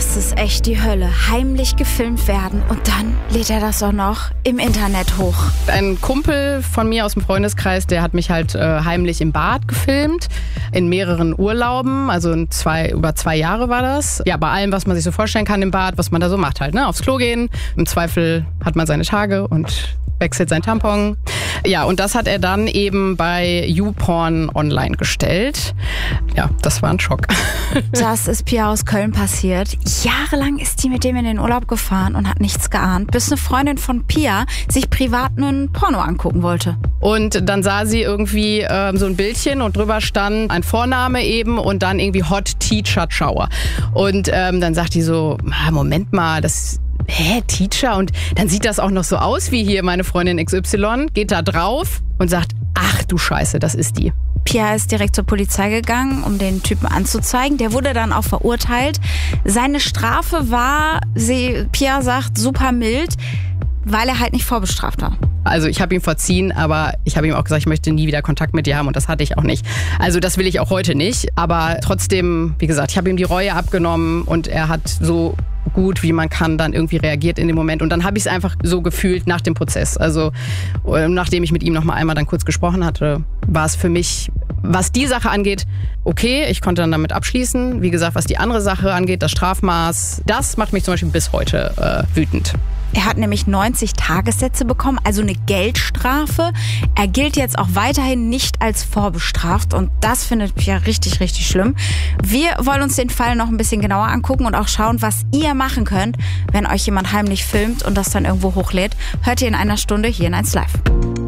Das ist echt die Hölle. Heimlich gefilmt werden und dann lädt er das auch noch im Internet hoch. Ein Kumpel von mir aus dem Freundeskreis, der hat mich halt heimlich im Bad gefilmt. In mehreren Urlauben, also über 2 Jahre war das. Ja, bei allem, was man sich so vorstellen kann im Bad, was man da so macht halt, ne? Aufs Klo gehen. Im Zweifel hat man seine Tage und wechselt sein Tampon. Ja, und das hat er dann eben bei YouPorn online gestellt. Ja, das war ein Schock. Das ist Pia aus Köln passiert. Jahrelang ist die mit dem in den Urlaub gefahren und hat nichts geahnt, bis eine Freundin von Pia sich privat einen Porno angucken wollte. Und dann sah sie irgendwie so ein Bildchen und drüber stand ein Vorname eben und dann irgendwie Hot Teacher Shower. Und dann sagt die so, Moment mal, Teacher? Und dann sieht das auch noch so aus wie hier meine Freundin XY, geht da drauf und sagt, ach du Scheiße, das ist die. Pia ist direkt zur Polizei gegangen, um den Typen anzuzeigen. Der wurde dann auch verurteilt. Seine Strafe war, Pia sagt, super mild, weil er halt nicht vorbestraft war. Also ich habe ihm verziehen, aber ich habe ihm auch gesagt, ich möchte nie wieder Kontakt mit dir haben und das hatte ich auch nicht. Also das will ich auch heute nicht, aber trotzdem, wie gesagt, ich habe ihm die Reue abgenommen und er hat so gut, wie man kann, dann irgendwie reagiert in dem Moment. Und dann habe ich es einfach so gefühlt nach dem Prozess. Also nachdem ich mit ihm noch mal einmal dann kurz gesprochen hatte, war es für mich, was die Sache angeht, okay, ich konnte dann damit abschließen. Wie gesagt, was die andere Sache angeht, das Strafmaß, das macht mich zum Beispiel bis heute wütend. Er hat nämlich 90 Tagessätze bekommen, also eine Geldstrafe. Er gilt jetzt auch weiterhin nicht als vorbestraft und das findet Pia richtig, richtig schlimm. Wir wollen uns den Fall noch ein bisschen genauer angucken und auch schauen, was ihr machen könnt, wenn euch jemand heimlich filmt und das dann irgendwo hochlädt. Hört ihr in einer Stunde hier in 1 Live.